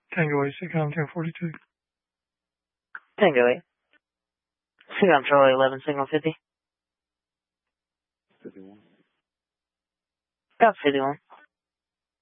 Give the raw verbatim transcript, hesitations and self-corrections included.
Tango eight, Sigcom ten forty-two. Tango eight. Sigcom Charlie eleven, signal fifty. fifty-one. Got fifty-one.